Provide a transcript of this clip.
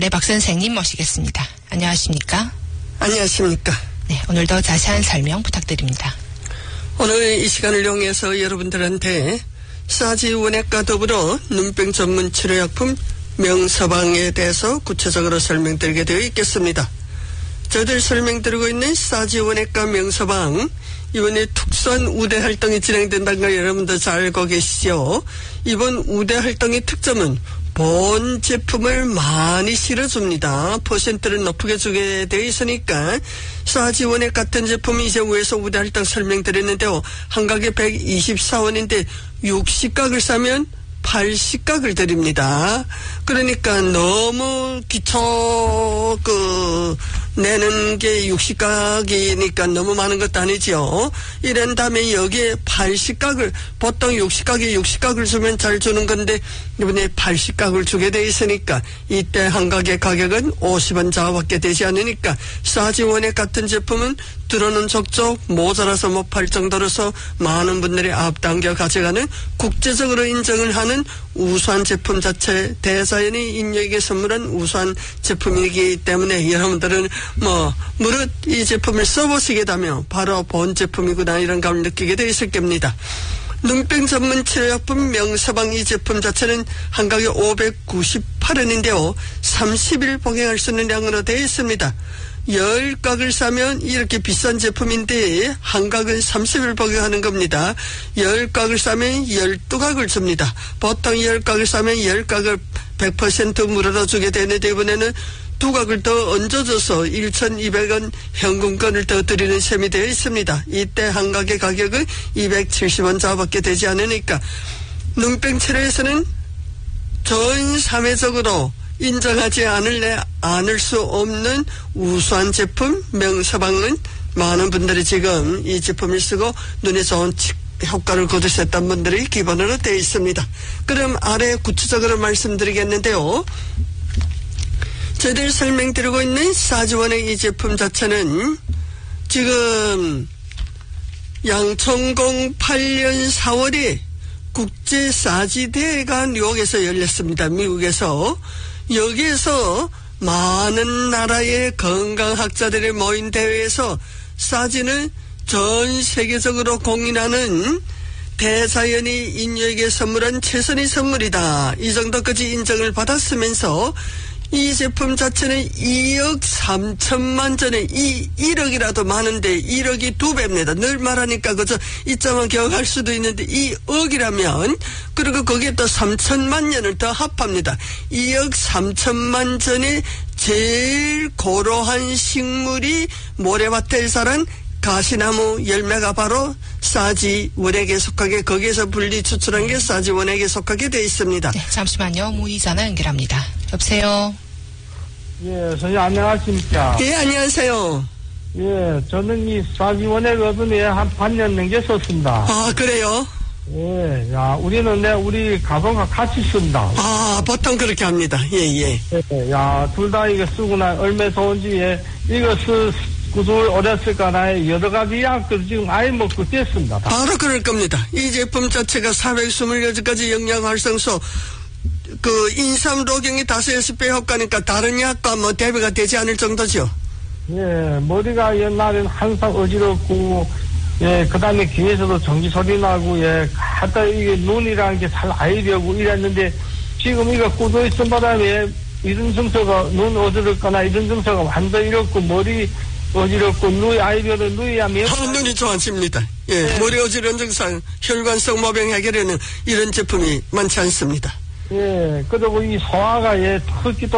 병원의 박 선생님 모시겠습니다. 안녕하십니까? 안녕하십니까? 네, 오늘도 자세한 설명 부탁드립니다. 오늘 이 시간을 이용해서 여러분들한테 싸지원액과 더불어 눈병 전문 치료약품 명서방에 대해서 구체적으로 설명드리게 되어 있겠습니다. 저희들 설명드리고 있는 싸지원액과 명서방, 이번에 특수한 우대 활동이 진행된다는 걸 여러분도 잘 알고 계시죠? 이번 우대 활동의 특점은 본 제품을 많이 실어줍니다. 퍼센트를 높게 주게 되어 있으니까 싸지원액 같은 제품이 이제 위에서 우대 활동 설명드렸는데요. 한 가게 124원인데 60각을 사면 80각을 드립니다. 그러니까 너무 기초 내는 게 60각이니까 너무 많은 것도 아니죠. 이런 다음에 여기에 80각을 보통 60각을 주면 잘 주는 건데 이번에 80각을 주게 돼 있으니까 이때 한 가게 가격은 50원 자밖에 되지 않으니까 싸지원액 같은 제품은 들어는 족족 모자라서 못 팔 정도로서 많은 분들이 앞당겨 가져가는 국제적으로 인정을 하는 우수한 제품 자체, 대자연이 인류에게 선물한 우수한 제품이기 때문에 여러분들은 무릇 이 제품을 써보시겠다면 바로 본 제품이구나 이런 감을 느끼게 되어 있을 겁니다. 눈병 전문 치료약품 명서방 이 제품 자체는 한 가격 598원인데요. 30일 복용할 수 있는 양으로 되어 있습니다. 10각을 사면 이렇게 비싼 제품인데 한 각은 30일 복용하는 겁니다. 10각을 사면 12각을 줍니다. 보통 10각을 사면 10각을 100% 물어다 주게 되는데 이번에는 2각을 더 얹어줘서 1,200원 현금권을 더 드리는 셈이 되어 있습니다. 이때 한 각의 가격은 270원 자밖에 되지 않으니까 눈병 치료에서는 전 사회적으로 인정하지 않을 수 없는 우수한 제품 명서방은 많은 분들이 지금 이 제품을 쓰고 눈에 좋은 효과를 거두셨던 분들이 기본으로 되어 있습니다. 그럼 아래 구체적으로 말씀드리겠는데요. 저희들이 설명드리고 있는 싸지원액 이 제품 자체는 지금 양천공 8년 4월에 국제 싸지대회가 뉴욕에서 열렸습니다. 미국에서. 여기에서 많은 나라의 건강학자들이 모인 대회에서 싸지는 전 세계적으로 공인하는 대자연이 인류에게 선물한 최선의 선물이다. 이 정도까지 인정을 받았으면서 이 제품 자체는 2억 3천만 전에 1억이라도 많은데 1억이 2배입니다. 늘 말하니까 그저 이점은 기억할 수도 있는데 2억이라면 그리고 거기에 또 3천만 년을 더 합합니다. 2억 3천만 전에 제일 고로한 식물이 모래밭에 자란 가시나무 열매가 바로 싸지원액에 속하게 거기에서 분리 추출한 게 싸지원액에 속하게 되어 있습니다. 네, 잠시만요. 문의자나 연결합니다. 여보세요. 예, 선생님 안녕하십니까? 예, 안녕하세요. 예, 저는 이 싸지원액 얻은 한 반년 넘게 썼습니다. 아, 그래요? 예, 야, 우리는 우리 가족과 같이 쓴다. 아, 보통 그렇게 합니다. 예. 예, 야, 둘 다 이거 쓰고 나 얼마 좋은지, 이거 구두를 오래 쓸까나 여러 가지 약들 지금 아예 먹고 됐습니다. 바로 그럴 겁니다. 이 제품 자체가 428가지 영양 활성소, 인삼 로경이 5-6배 효과니까 다른 약과 대비가 되지 않을 정도죠. 예, 머리가 옛날에는 항상 어지럽고, 예, 그 다음에 귀에서도 전기 소리 나고, 예, 하다 이게 눈이라는 게 잘 아이려고 이랬는데, 지금 이거 구두 있은 바람에 이런 증서가 눈 어지럽거나 이런 증서가 완전 이렇고, 머리 어지럽고, 아이별은 누이야 눈이 좋아집니다. 예, 네. 머리 어지러운 증상, 혈관성 모병 해결에는 이런 제품이 많지 않습니다. 예, 그리고 이 소화가 특히 또